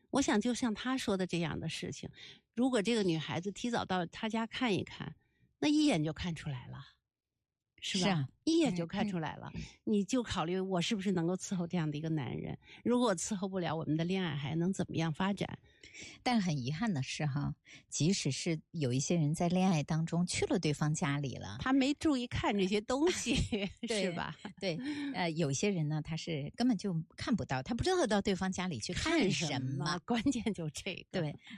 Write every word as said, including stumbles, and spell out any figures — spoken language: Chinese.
我想就像他说的这样的事情，如果这个女孩子提早到他家看一看，那一眼就看出来了，是吧？ 是啊， 一眼就看出来了，嗯嗯、你就考虑我是不是能够伺候这样的一个男人，如果伺候不了，我们的恋爱还能怎么样发展？ 但很遗憾的是哈，即使是有一些人在恋爱当中去了对方家里了， 他没注意看这些东西是吧？ 对，呃，有些人呢，他是根本就看不到，他不知道到对方家里去看什么， 什么关键就这个。 对，